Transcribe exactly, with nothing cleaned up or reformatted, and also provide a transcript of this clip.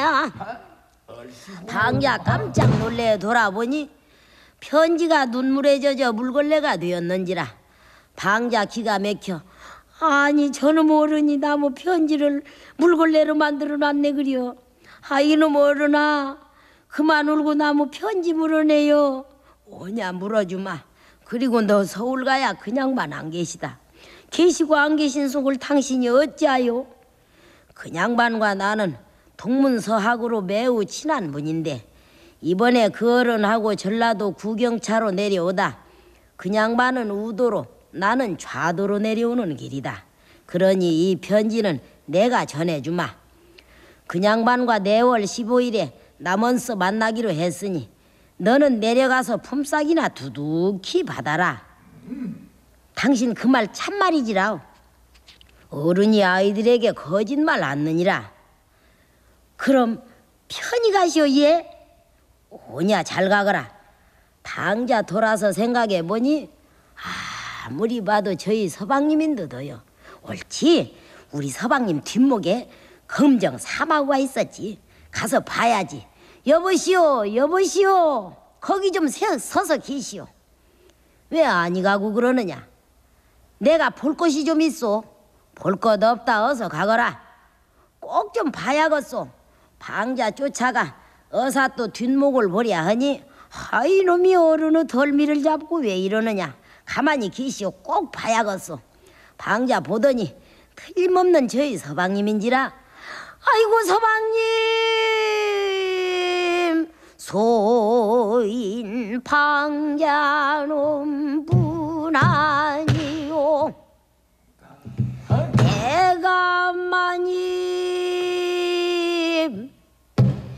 뭐냐? 방자 깜짝 놀래 돌아보니 편지가 눈물에 젖어 물걸레가 되었는지라. 방자 기가 막혀. 아니 저놈 어른이 나무 편지를 물걸레로 만들어 놨네 그려. 아 이놈 어른아 그만 울고 나무 편지 물어내요. 오냐 물어주마. 그리고 너 서울 가야 그냥만 안 계시다. 계시고 안 계신 속을 당신이 어찌하요? 그냥반과 나는 동문서학으로 매우 친한 분인데 이번에 그 어른하고 전라도 구경차로 내려오다 그냥반은 우도로 나는 좌도로 내려오는 길이다. 그러니 이 편지는 내가 전해주마. 그냥반과 내월 십오일에 남원서 만나기로 했으니 너는 내려가서 품삯이나 두둑히 받아라. 당신 그 말 참말이지라. 어른이 아이들에게 거짓말 않느니라. 그럼 편히 가시오 예? 오냐 잘 가거라. 당자 돌아서 생각해보니 아무리 봐도 저희 서방님인 듯어요. 옳지. 우리 서방님 뒷목에 검정 사마구가 있었지. 가서 봐야지. 여보시오 여보시오 거기 좀 서, 서서 계시오. 왜 아니 가고 그러느냐? 내가 볼 것이 좀 있소. 볼 것 없다 어서 가거라. 꼭 좀 봐야겠소. 방자 쫓아가 어사 또 뒷목을 보랴 하니 아 이놈이 어른의 덜미를 잡고 왜 이러느냐. 가만히 계시오. 꼭 봐야겠소. 방자 보더니 틀림없는 저희 서방님인지라. 아이고 서방님 소인 방자놈 분아